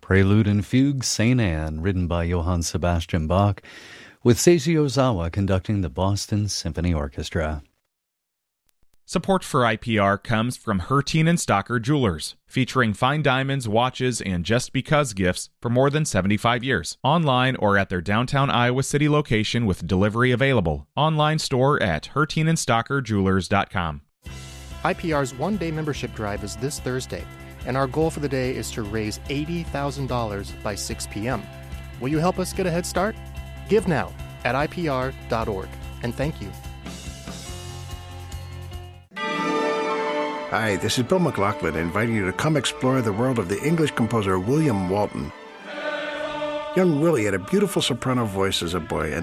Prelude and Fugue, St. Anne, written by Johann Sebastian Bach, with Seiji Ozawa conducting the Boston Symphony Orchestra. Support for IPR comes from Herteen and Stocker Jewelers, featuring fine diamonds, watches, and just because gifts for more than 75 years. Online or at their downtown Iowa City location with delivery available. Online store at herteenandstockerjewelers.com. IPR's one-day membership drive is this Thursday, and our goal for the day is to raise $80,000 by 6 p.m. Will you help us get a head start? Give now at IPR.org, and thank you. Hi, this is Bill McLaughlin inviting you to come explore the world of the English composer William Walton. Young Willie had a beautiful soprano voice as a boy, and